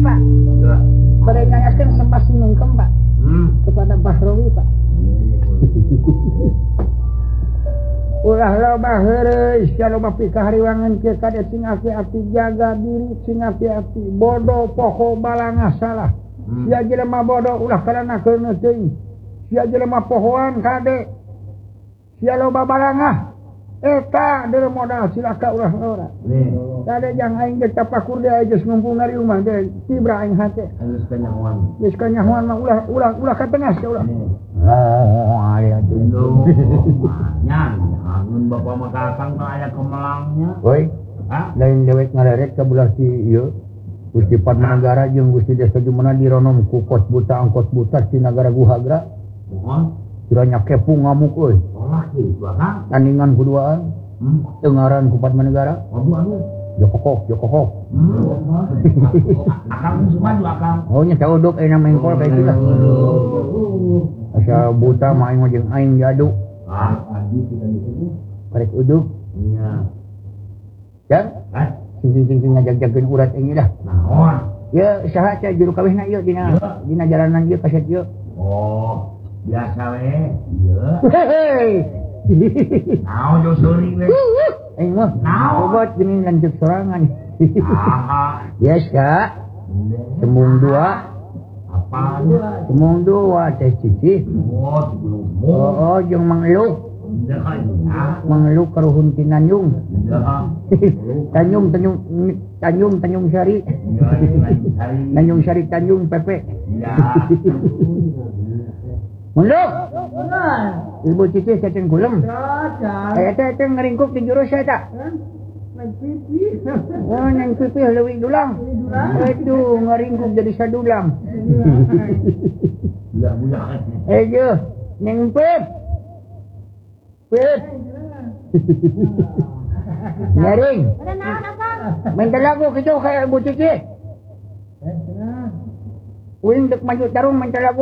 Pak. Bernyanyikan sempat sinungkem Pak. Kepada Pak Rowi Pak. Ulah loba heureus loba pikahariwangan ke kade sing ati-ati jaga diri sing ati-ati bodoh poho balangah salah. Sia jelema bodoh ulah karanakeun teuing. Sia jelema pohoan kade. Sia loba balangah. Eta deure modal silaka ulah ora. Kade jang aing ge tapakur deui geus ngumpul ngari rumah deui tibra aing hate. Geus kanyahoan mah ulah ka tengah ulah. Oh, aya dulu. Nyan, mun bapak mah kakang teh aya kemelangnya. Woi. Lain dewek ngareret ka belah si ieu. Gusti Padmanegara jeung Gusti Desa Jumana dironom ku kos buta angkos buta di negara Guhagra. Mohon. Kiranya kepung ngamuk euy. Laki belakang. Tandingan kuduaan. Tengaran ku Padmanegara. Aduh. Jokokok. Akang semua juga akang. Oh nya cauduk aya mengkol kayak gitu lah. Asa buta mah aing jeung aing diadu. Adi kita gitu. Karek uduk. Iya. Dan sing ngajak-jagkeun urat ini dah. Naon? Ya saha ca juru kawihna ieu dina jalanan ieu kaset ieu. Oh, biasa we. Iya. Hei. Naon jo seuri we. Aing mah obat geuning lanjut sorangan. Biasa. Sembung 2. Apaan? Sembung 2 teh cici. Oh, jeung Mang Eluk. Mang Eluk karuhun ti Nanyung. Tanjung Sari. Nanyung Sari Tanjung Pepe. Munduk. Ibu cici sateng kulem. Eta teh ngaringkuk di jurus eta. Oh, nang pipi leuwih dulang. Itu ngaringkuk jadi sadulang. Ayo, neng Pep. Pep. Nyaring. Main talago kito kay Ibu Cici. Uling dek maju tarung main talago.